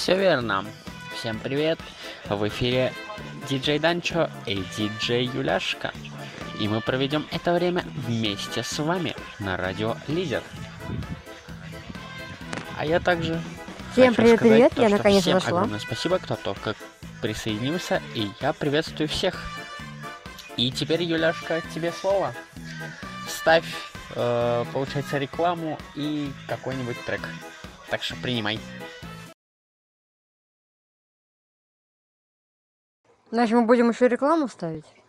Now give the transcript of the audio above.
Все верно. Всем привет. В эфире диджей Данчо и диджей Юляшка. И мы проведем это время вместе с вами на радио Лидер. А я также Всем хочу привет, сказать, я наконец всем зашла. огромное спасибо, кто только присоединился, и я приветствую всех. И теперь, Юляшка, тебе слово. Ставь, получается, рекламу и какой-нибудь трек. Так что принимай. Значит, мы будем еще рекламу ставить?